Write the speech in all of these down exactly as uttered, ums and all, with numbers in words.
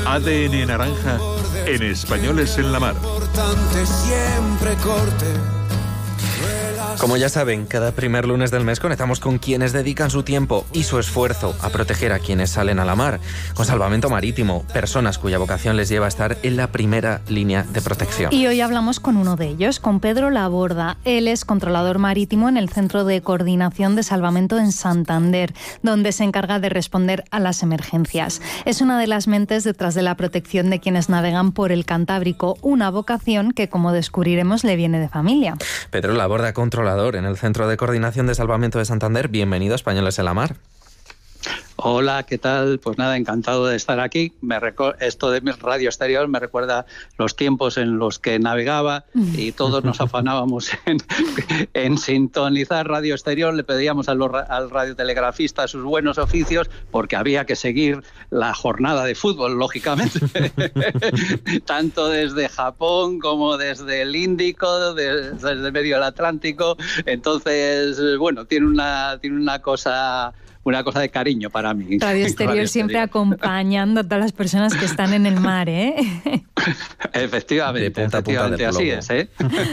A D N Naranja en Españoles en la Mar. Como ya saben, cada primer lunes del mes conectamos con quienes dedican su tiempo y su esfuerzo a proteger a quienes salen a la mar, con salvamento marítimo, personas cuya vocación les lleva a estar en la primera línea de protección. Y hoy hablamos con uno de ellos, con Pedro Laborda. Él es controlador marítimo en el Centro de Coordinación de Salvamento en Santander, donde se encarga de responder a las emergencias. Es una de las mentes detrás de la protección de quienes navegan por el Cantábrico, una vocación que, como descubriremos, le viene de familia. Pedro Laborda, controlador en el Centro de Coordinación de Salvamento de Santander. Bienvenido a Españoles en la Mar. Hola, ¿qué tal? Pues nada, encantado de estar aquí. Me reco- esto de mi radio exterior me recuerda los tiempos en los que navegaba y todos nos afanábamos en, en sintonizar radio exterior. Le pedíamos a los, al radiotelegrafista sus buenos oficios porque había que seguir la jornada de fútbol, lógicamente. Tanto desde Japón como desde el Índico, de, desde el medio del Atlántico. Entonces, bueno, tiene una, tiene una cosa... Una cosa de cariño para mí. Radio Exterior Radio siempre exterior. Acompañando a todas las personas que están en el mar, ¿eh? Efectivamente, de punta efectivamente, a punta así es, ¿eh?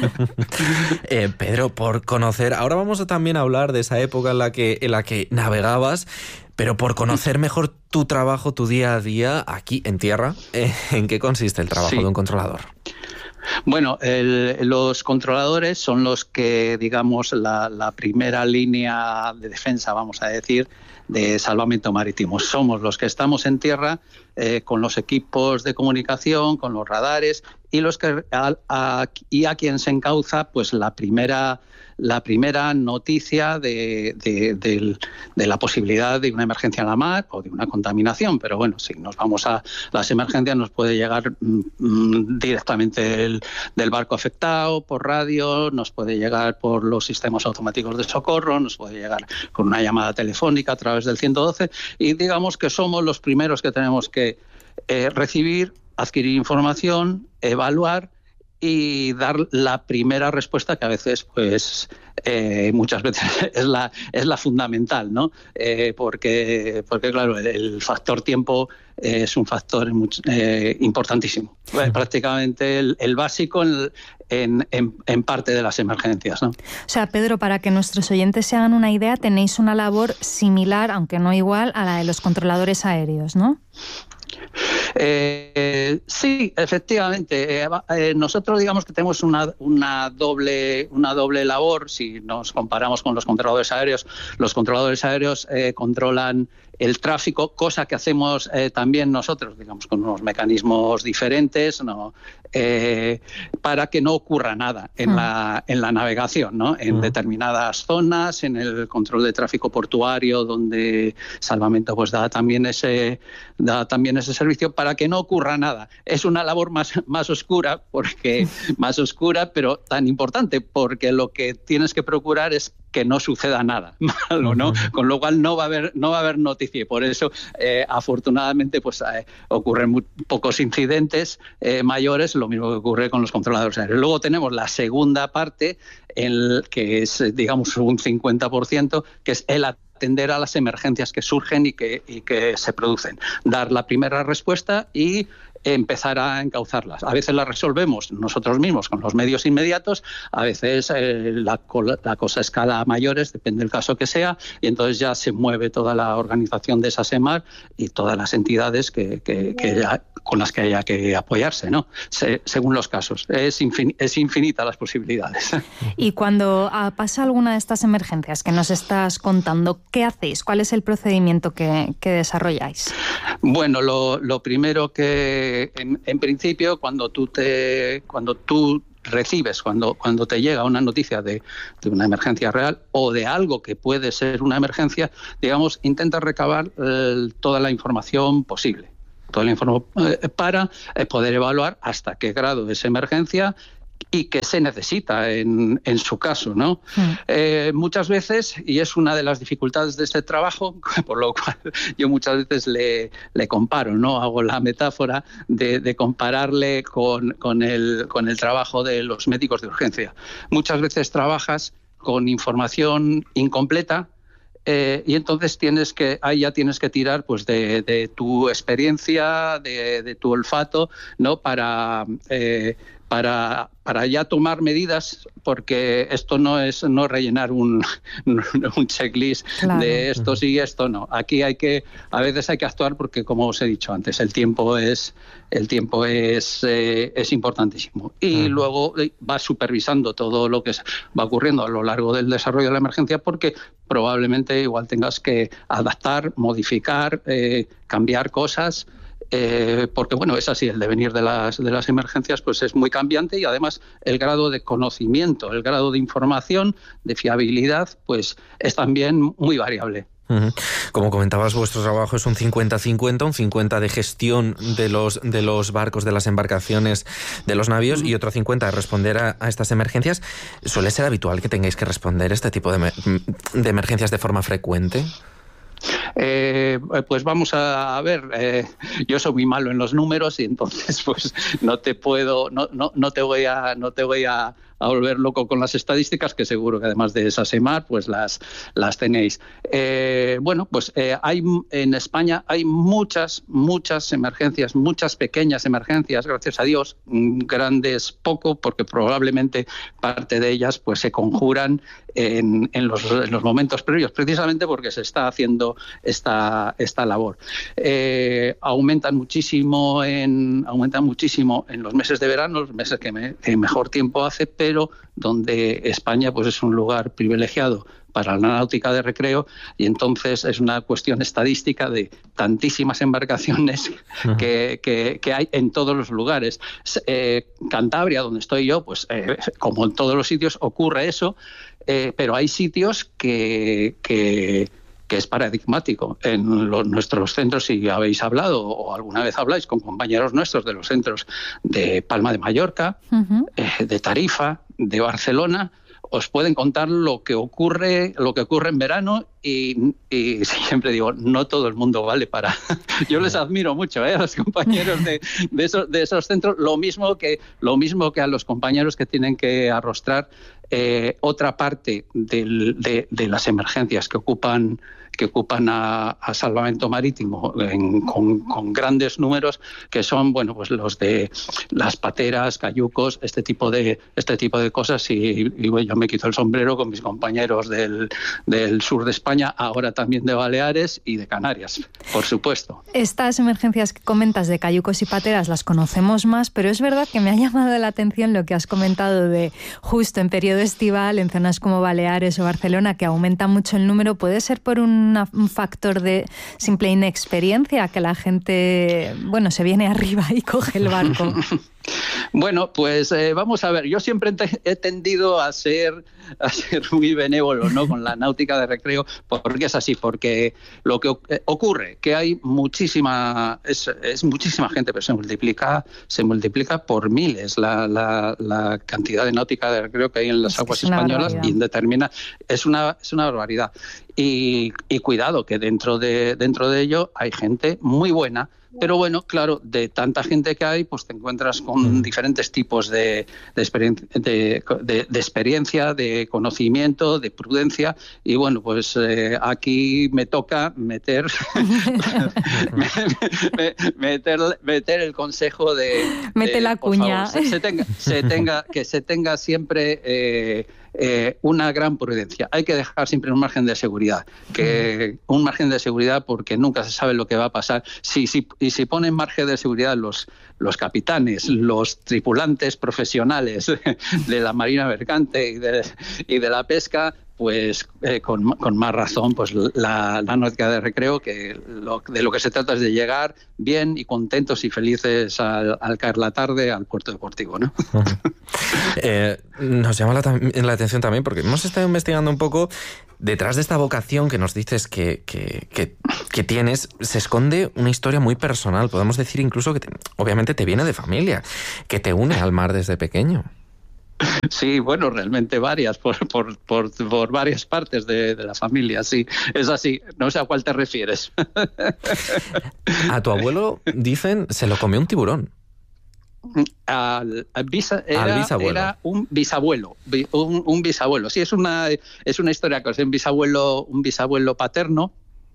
eh, Pedro, por conocer, ahora vamos a también hablar de esa época en la que, en la que navegabas, pero por conocer mejor tu trabajo, tu día a día, aquí en tierra, eh, ¿en qué consiste el trabajo sí. de un controlador? Bueno, el, los controladores son los que, digamos, la, la primera línea de defensa, vamos a decir, de salvamento marítimo. Somos los que estamos en tierra eh, con los equipos de comunicación, con los radares y los que a, a, y a quien se encauza, pues la primera la primera noticia de, de, de, de la posibilidad de una emergencia en la mar o de una contaminación. Pero bueno, si nos vamos a las emergencias nos puede llegar mm, directamente del, del barco afectado, por radio, nos puede llegar por los sistemas automáticos de socorro, nos puede llegar con una llamada telefónica a través del ciento doce y digamos que somos los primeros que tenemos que eh, recibir, adquirir información, evaluar y dar la primera respuesta que a veces, pues, eh, muchas veces es la es la fundamental, ¿no? Eh, porque, porque claro, el, el factor tiempo es un factor eh, importantísimo. Bueno, prácticamente el, el básico en, en, en, en parte de las emergencias, ¿no? O sea, Pedro, para que nuestros oyentes se hagan una idea, tenéis una labor similar, aunque no igual, a la de los controladores aéreos, ¿no? Eh, sí, efectivamente. Eh, eh, nosotros digamos que tenemos una, una doble una doble labor. Si nos comparamos con los controladores aéreos, los controladores aéreos eh, controlan el tráfico, cosa que hacemos eh, también nosotros, digamos, con unos mecanismos diferentes, ¿no? Eh, para que no ocurra nada en, mm. la, en la navegación, ¿no? En mm. determinadas zonas, en el control de tráfico portuario, donde Salvamento pues da también ese da también ese servicio para que no ocurra nada. Es una labor más, más oscura, porque más oscura, pero tan importante, porque lo que tienes que procurar es que no suceda nada malo, ¿no? Con lo cual no va a haber no va a haber noticia. Por eso, eh, afortunadamente, pues eh, ocurren muy pocos incidentes eh, mayores, lo mismo que ocurre con los controladores aéreos. Luego tenemos la segunda parte, el, que es, digamos, un cincuenta por ciento, que es el atender a las emergencias que surgen y que, y que se producen. Dar la primera respuesta y empezar a encauzarlas. A veces las resolvemos nosotros mismos con los medios inmediatos, a veces eh, la, la cosa escala a mayores, depende del caso que sea, y entonces ya se mueve toda la organización de esa SEMAR y todas las entidades que, que, que ya, con las que haya que apoyarse, ¿no? Se, según los casos. Es, infin, es infinita las posibilidades. Y cuando pasa alguna de estas emergencias que nos estás contando, ¿qué hacéis? ¿Cuál es el procedimiento que, que desarrolláis? Bueno, lo, lo primero que En, en principio, cuando tú te, cuando tú recibes, cuando, cuando te llega una noticia de, de una emergencia real o de algo que puede ser una emergencia, digamos, intentas recabar eh, toda la información posible, toda la información eh, para eh, poder evaluar hasta qué grado es emergencia y qué se necesita en, en su caso, ¿no? Mm. Eh, muchas veces, y es una de las dificultades de este trabajo, por lo cual yo muchas veces le, le comparo, ¿no? Hago la metáfora de, de compararle con, con, el, con el trabajo de los médicos de urgencia. Muchas veces trabajas con información incompleta, Eh, y entonces tienes que, ahí ya tienes que tirar pues de, de tu experiencia, de, de tu olfato, ¿no? Para, eh, para, para ya tomar medidas, porque esto no es no rellenar un, un checklist claro. de esto sí y esto no. Aquí hay que, a veces hay que actuar porque, como os he dicho antes, el tiempo es el tiempo es, eh, es importantísimo. Y uh-huh. luego vas supervisando todo lo que va ocurriendo a lo largo del desarrollo de la emergencia, porque probablemente igual tengas que adaptar, modificar, eh, cambiar cosas. Eh, porque bueno, es así, el devenir de las, de las emergencias pues es muy cambiante, y además el grado de conocimiento, el grado de información, de fiabilidad, pues es también muy variable. Como comentabas, vuestro trabajo es un cincuenta cincuenta, un cincuenta de gestión de los, de los barcos, de las embarcaciones, de los navíos, y otro cincuenta de responder a, a estas emergencias. ¿Suele ser habitual que tengáis que responder este tipo de, de emergencias de forma frecuente? Eh, pues vamos a ver, eh, yo soy muy malo en los números y entonces pues no te puedo, no, no, no te voy a, no te voy a, a volver loco con las estadísticas, que seguro que además de esa SEMAR pues las, las tenéis. Eh, bueno, pues eh, hay en España hay muchas, muchas emergencias, muchas pequeñas emergencias, gracias a Dios, grandes poco, porque probablemente parte de ellas pues se conjuran en, en, los, en los momentos previos, precisamente porque se está haciendo esta, esta labor. Eh, aumentan muchísimo en aumentan muchísimo en los meses de verano, los meses que, me, que mejor tiempo hace, pero donde España pues es un lugar privilegiado para la náutica de recreo, y entonces es una cuestión estadística de tantísimas embarcaciones que, que, que hay en todos los lugares. Eh, Cantabria, donde estoy yo, pues eh, como en todos los sitios ocurre eso, eh, pero hay sitios que... que que es paradigmático. En los, nuestros centros, si habéis hablado o alguna vez habláis con compañeros nuestros de los centros de Palma de Mallorca, uh-huh. eh, de Tarifa, de Barcelona, os pueden contar lo que ocurre, lo que ocurre en verano, y, y siempre digo, no todo el mundo vale para... Yo les admiro mucho, ¿eh? A los compañeros de, de, esos, de esos centros, lo mismo que lo mismo que a los compañeros que tienen que arrostrar eh, otra parte del, de, de las emergencias que ocupan que ocupan a, a salvamento marítimo en, con, con grandes números, que son bueno pues los de las pateras, cayucos, este tipo de este tipo de cosas, y, y bueno, yo me quito el sombrero con mis compañeros del, del sur de España, ahora también de Baleares y de Canarias, por supuesto. Estas emergencias que comentas de cayucos y pateras las conocemos más, pero es verdad que me ha llamado la atención lo que has comentado de justo en periodo estival, en zonas como Baleares o Barcelona, que aumenta mucho el número. ¿Puede ser por un Una, un factor de simple inexperiencia, que la gente, bueno, se viene arriba y coge el barco? Bueno, pues eh, vamos a ver, yo siempre te, he tendido a ser, a ser muy benévolo, ¿no?, con la náutica de recreo, porque es así, porque lo que ocurre, que hay muchísima, es, es muchísima gente, pero se multiplica, se multiplica por miles la, la, la cantidad de náutica de recreo que hay en las es aguas españolas, y determina, es una, es una barbaridad. Y, y cuidado, que dentro de, dentro de ello hay gente muy buena. Pero bueno, claro, de tanta gente que hay, pues te encuentras con diferentes tipos de, de, experien- de, de, de experiencia, de conocimiento, de prudencia, y bueno, pues eh, aquí me toca meter, me, me, meter meter el consejo de... Mete de, la cuña. Favor, se, se tenga, se tenga, que se tenga siempre... Eh, Eh, una gran prudencia. Hay que dejar siempre un margen de seguridad, que un margen de seguridad, porque nunca se sabe lo que va a pasar. Si, si, y si ponen margen de seguridad los, los capitanes, los tripulantes profesionales de la marina mercante y de, y de la pesca, pues eh, con, con más razón, pues la, la náutica de recreo, que lo, de lo que se trata es de llegar bien y contentos y felices al, al caer la tarde al puerto deportivo, ¿no? Uh-huh. eh, nos llama la, la atención también, porque hemos estado investigando un poco detrás de esta vocación que nos dices que, que, que, que tienes, se esconde una historia muy personal. Podemos decir incluso que te, obviamente te viene de familia, que te une al mar desde pequeño. Sí, bueno, realmente varias, por, por, por, por varias partes de, de la familia, sí, es así, no sé a cuál te refieres. A tu abuelo, dicen, se lo comió un tiburón. Al, al bisa, era, al bisabuelo. Era un bisabuelo, un, un bisabuelo. Sí, es una, es una historia que es un bisabuelo, un bisabuelo paterno.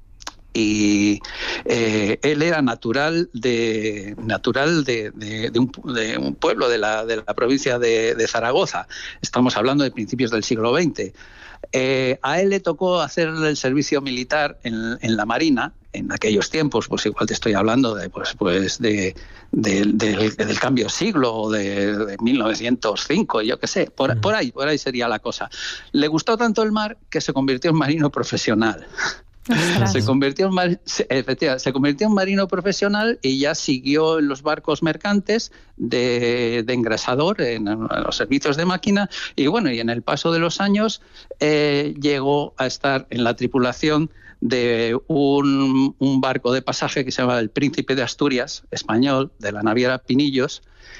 Y eh, él era natural de natural de, de, de, un, de un pueblo de la, de la provincia de, de Zaragoza. Estamos hablando de principios del siglo veinte. Eh, a él le tocó hacer el servicio militar en, en la Marina. En aquellos tiempos, pues igual te estoy hablando de, pues, pues de, de, de, de del cambio de siglo, de, de mil novecientos cinco, yo qué sé, por, por ahí, por ahí sería la cosa. Le gustó tanto el mar que se convirtió en marino profesional. Se convirtió, en mar... Efectivamente, se convirtió en marino profesional y ya siguió en los barcos mercantes de, de engrasador, en, en los servicios de máquina, y bueno, y en el paso de los años eh, llegó a estar en la tripulación de un, un barco de pasaje que se llama el Príncipe de Asturias, español, de la naviera Pinillos,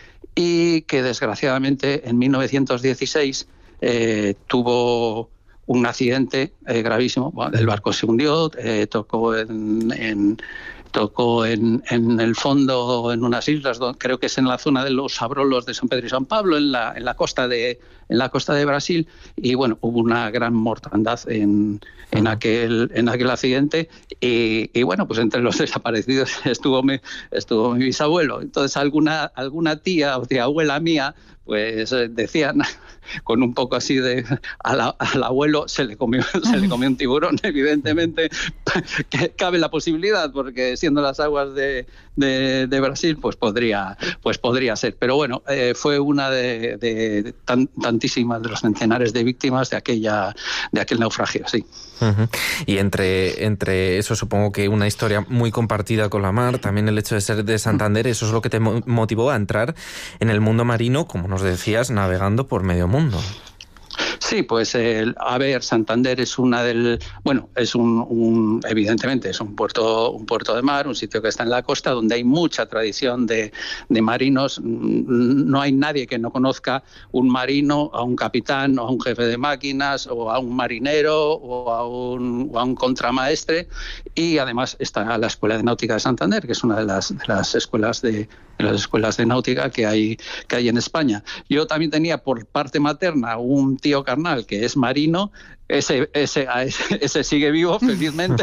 y que desgraciadamente en mil novecientos dieciséis eh, tuvo un accidente eh, gravísimo. Bueno, el barco se hundió, eh, tocó en, en tocó en, en el fondo, en unas islas, donde, creo que es en la zona de los Abrolos de San Pedro y San Pablo, en la, en la costa de en la costa de Brasil, y bueno, hubo una gran mortandad en, en aquel en aquel accidente, y, y bueno, pues entre los desaparecidos estuvo mi, estuvo mi bisabuelo. Entonces alguna alguna tía o tía abuela mía pues decían con un poco así de al, al abuelo se le comió se le comió un tiburón, evidentemente que cabe la posibilidad, porque siendo las aguas de, de, de Brasil pues podría pues podría ser, pero bueno, eh, fue una de, de, de tan, tantísimas de los centenares de víctimas de aquella de aquel naufragio, sí. Uh-huh. Y entre entre eso, supongo que una historia muy compartida con la mar, también el hecho de ser de Santander, eso es lo que te motivó a entrar en el mundo marino, como nos decías, navegando por medio mundo. Sí, pues el, a ver, Santander es una del, bueno, es un, un evidentemente es un puerto, un puerto de mar, un sitio que está en la costa, donde hay mucha tradición de, de marinos. No hay nadie que no conozca un marino, a un capitán, o a un jefe de máquinas, o a un marinero, o a un, o a un contramaestre. Y además está la Escuela de Náutica de Santander, que es una de las, de las escuelas de de las escuelas de náutica que hay que hay en España. Yo también tenía por parte materna un tío carnal que es marino. Ese, ese, ese, ese sigue vivo, felizmente.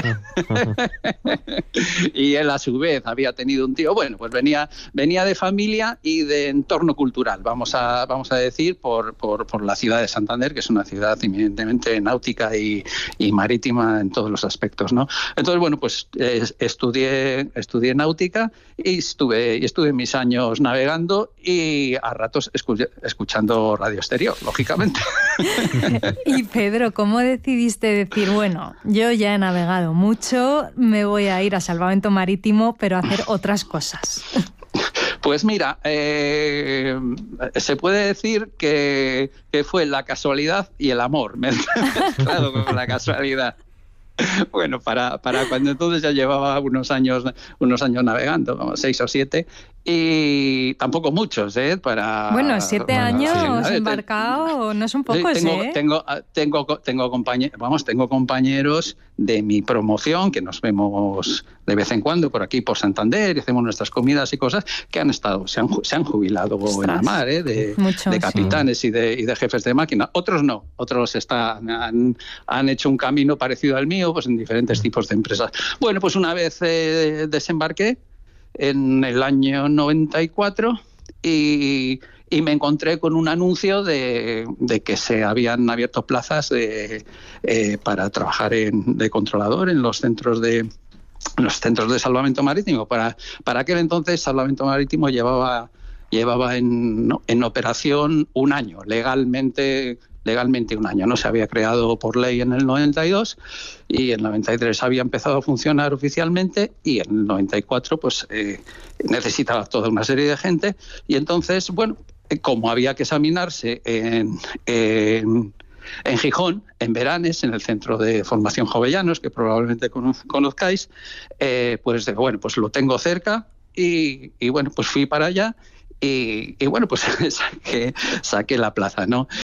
Y él, a su vez, había tenido un tío. Bueno, pues venía, venía de familia y de entorno cultural, vamos a, vamos a decir, por, por, por la ciudad de Santander, que es una ciudad eminentemente náutica y, y marítima en todos los aspectos, ¿no? Entonces, bueno, pues eh, estudié, estudié náutica y estuve, y estuve mis años navegando y a ratos escu- escuchando Radio Exterior, lógicamente. Y Pedro, ¿cómo ¿Cómo decidiste decir, bueno, yo ya he navegado mucho, me voy a ir a salvamento marítimo, pero a hacer otras cosas? Pues mira, eh, se puede decir que, que fue la casualidad y el amor mezclado con la casualidad. Bueno, para, para cuando entonces ya llevaba unos años, unos años navegando, como seis o siete, y tampoco muchos, ¿eh? Para, bueno, siete bueno, años sí, embarcado, no son pocos, tengo, ¿eh? Tengo, tengo, tengo, compañeros, vamos, tengo compañeros de mi promoción que nos vemos de vez en cuando por aquí, por Santander, y hacemos nuestras comidas y cosas, que han estado, se han, se han jubilado Ostras. en la mar, ¿eh? De, Mucho, de capitanes sí. y, de, y de jefes de máquina. Otros no, otros están, han, han hecho un camino parecido al mío, pues en diferentes tipos de empresas. Bueno, pues una vez eh, desembarqué en el año noventa y cuatro y, y me encontré con un anuncio de, de que se habían abierto plazas de, eh, para trabajar en, de controlador en los centros de en los centros de salvamento marítimo. Para, para aquel entonces Salvamento Marítimo llevaba, llevaba en, en operación un año, legalmente legalmente un año. No se había creado por ley en el noventa y dos y en el noventa y tres había empezado a funcionar oficialmente y en el noventa y cuatro pues eh, necesitaba toda una serie de gente y entonces, bueno, como había que examinarse en, en, en Gijón, en Veranes, en el Centro de Formación Jovellanos, que probablemente conozcáis, eh, pues bueno, pues lo tengo cerca y, y bueno, pues fui para allá. Y, y bueno, pues saqué, saqué la plaza, ¿no?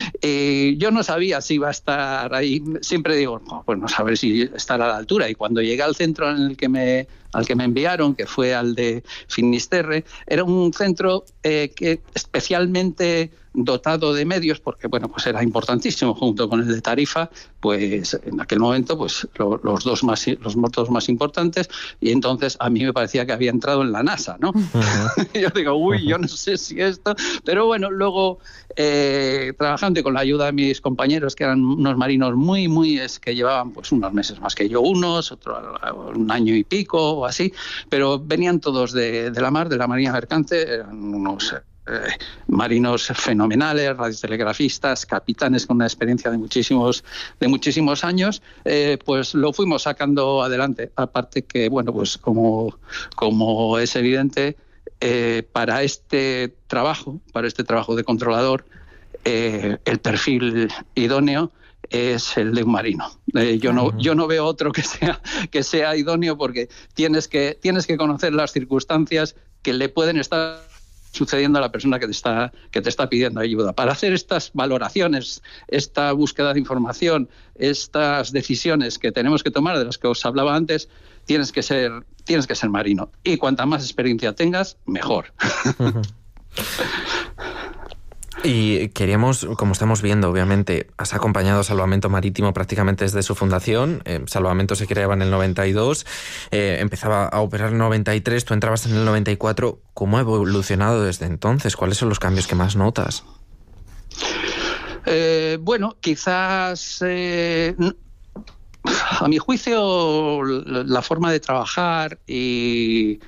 Y yo no sabía si iba a estar ahí. Siempre digo, no, pues no saber si estar a la altura. Y cuando llegué al centro en el que me, al que me enviaron, que fue al de Finisterre, era un centro eh, que especialmente dotado de medios, porque bueno, pues era importantísimo, junto con el de Tarifa, pues en aquel momento pues lo, los dos más los dos más importantes, y entonces a mí me parecía que había entrado en la NASA, ¿no? Uh-huh. Yo digo, uy, yo no sé si esto, pero bueno, luego eh, trabajando y con la ayuda de mis compañeros, que eran unos marinos muy, muy, es que llevaban pues unos meses más que yo, unos, otro un año y pico o así, pero venían todos de, de la mar, de la Marina Mercante, eran unos Eh, marinos fenomenales, radiotelegrafistas, capitanes con una experiencia de muchísimos de muchísimos años, eh, pues lo fuimos sacando adelante. Aparte que, bueno, pues como, como es evidente, eh, para este trabajo, para este trabajo de controlador, eh, el perfil idóneo es el de un marino. Eh, yo no yo no veo otro que sea que sea idóneo, porque tienes que tienes que conocer las circunstancias que le pueden estar sucediendo a la persona que te está que te está pidiendo ayuda. Para hacer estas valoraciones, esta búsqueda de información, estas decisiones que tenemos que tomar, de las que os hablaba antes, tienes que ser tienes que ser marino. Y cuanta más experiencia tengas, mejor. Uh-huh. Y queríamos, como estamos viendo, obviamente, has acompañado a Salvamento Marítimo prácticamente desde su fundación. Eh, Salvamento se creaba en el noventa y dos, eh, empezaba a operar en el noventa y tres, tú entrabas en el noventa y cuatro. ¿Cómo ha evolucionado desde entonces? ¿Cuáles son los cambios que más notas? Eh, bueno, quizás... Eh, a mi juicio, la forma de trabajar y...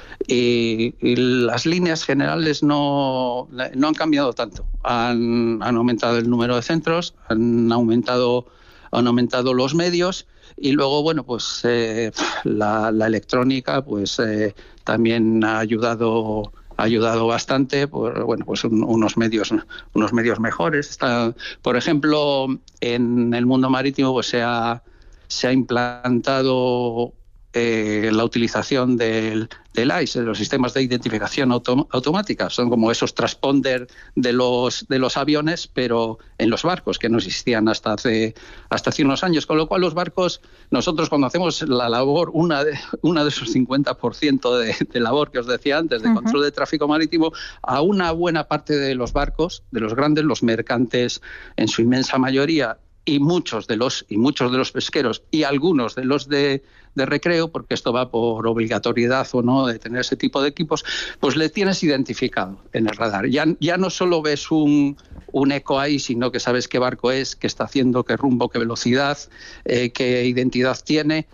Y, y las líneas generales no, no han cambiado tanto. Han, han aumentado el número de centros, han aumentado, han aumentado los medios, y luego, bueno, pues eh, la, la electrónica pues eh, también ha ayudado ha ayudado bastante por, bueno, pues un, unos medios unos medios mejores. Está, por ejemplo, en el mundo marítimo pues se ha se ha implantado Eh, la utilización del, del I C E, de los sistemas de identificación autom- automática. Son como esos transponder de los de los aviones, pero en los barcos, que no existían hasta hace hasta hace unos años. Con lo cual los barcos, nosotros cuando hacemos la labor, una de una de esos cincuenta por ciento de, de labor que os decía antes, de uh-huh. control de tráfico marítimo, a una buena parte de los barcos, de los grandes, los mercantes en su inmensa mayoría, y muchos de los y muchos de los pesqueros y algunos de los de, de recreo, porque esto va por obligatoriedad o no de tener ese tipo de equipos, pues le tienes identificado en el radar. Ya, ya no solo ves un, un eco ahí, sino que sabes qué barco es, qué está haciendo, qué rumbo, qué velocidad, eh, qué identidad tiene.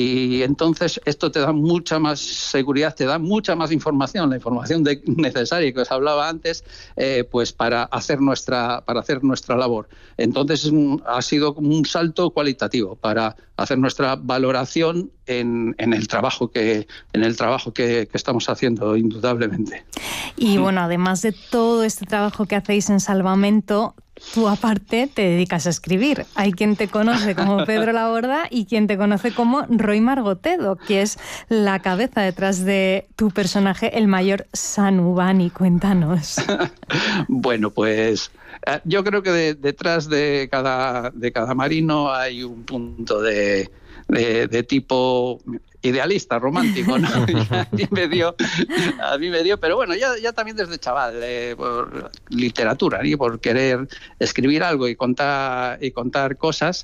Y entonces esto te da mucha más seguridad, te da mucha más información, la información de, necesaria que os hablaba antes, eh, pues para hacer nuestra para hacer nuestra labor. Entonces ha sido un salto cualitativo para hacer nuestra valoración en, en el trabajo que en el trabajo que, que estamos haciendo, indudablemente. Y bueno, además de todo este trabajo que hacéis en Salvamento, tú aparte te dedicas a escribir. Hay quien te conoce como Pedro Laborda y quien te conoce como Roy Margotedo, que es la cabeza detrás de tu personaje, el mayor Sanubani. Cuéntanos. Bueno, pues yo creo que de, detrás de cada, de cada marino hay un punto de, de, de tipo idealista, romántico, ¿no? A mí me dio, a mí me dio, pero bueno, ya, ya también desde chaval, eh, por literatura, ¿no? Por querer escribir algo y contar y contar cosas.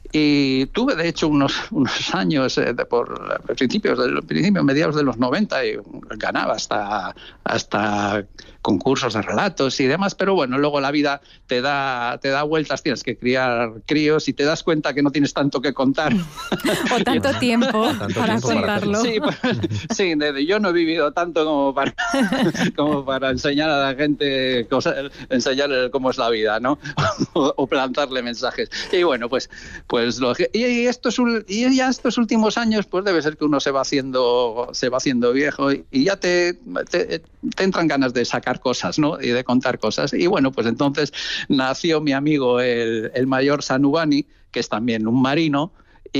Y tuve, de hecho, unos unos años, eh, de, por principios, del principio, mediados de los noventa, y ganaba hasta hasta concursos de relatos y demás, pero bueno, luego la vida te da te da vueltas, tienes que criar críos y te das cuenta que no tienes tanto que contar. O tanto tiempo tanto para tiempo contarlo. Sí, sí, sí, yo no he vivido tanto como para como para enseñar a la gente cosas, enseñarle cómo es la vida, ¿no? O, o plantarle mensajes. Y bueno, pues pues lo, y estos y ya estos últimos años, pues debe ser que uno se va haciendo se va haciendo viejo y, y ya te, te te entran ganas de sacar cosas, ¿no? Y de contar cosas. Y bueno, pues entonces nació mi amigo el, el mayor Sanubani, que es también un marino,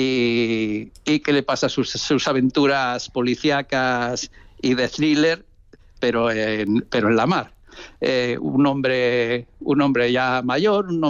y, y que le pasa sus, sus aventuras policíacas y de thriller, pero en, pero en la mar. Eh, un hombre un hombre ya mayor, un